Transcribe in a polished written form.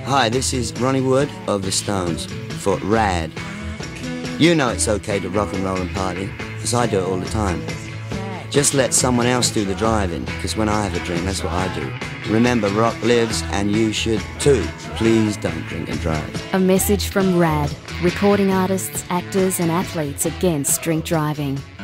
Hi, this is Ronnie Wood of The Stones for Rad. You know it's okay to rock and roll and party, because I do it all the time. Just let someone else do the driving, because when I have a drink, that's what I do. Remember, rock lives, and you should too. Please don't drink and drive. A message from RAD, recording artists, actors and athletes against drink driving.